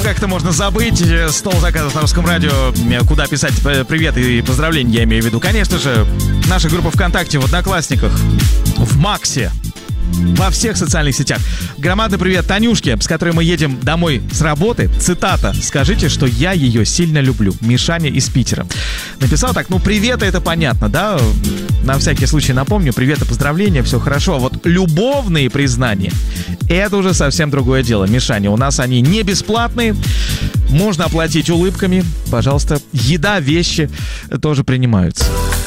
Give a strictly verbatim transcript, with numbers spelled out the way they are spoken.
как-то можно забыть. Стол заказов на Русском радио, куда писать привет и поздравления, я имею в виду. Конечно же, наша группа ВКонтакте, в Одноклассниках, в Максе, во всех социальных сетях. Громадный привет Танюшке, с которой мы едем домой с работы. Цитата: «Скажите, что я ее сильно люблю». Мишаня из Питера написал так. Ну, привет, это понятно, да? На всякий случай напомню, привет и поздравления, все хорошо. А вот любовные признания — это уже совсем другое дело. Мишаня, у нас они не бесплатные. Можно оплатить улыбками. Пожалуйста, еда, вещи тоже принимаются.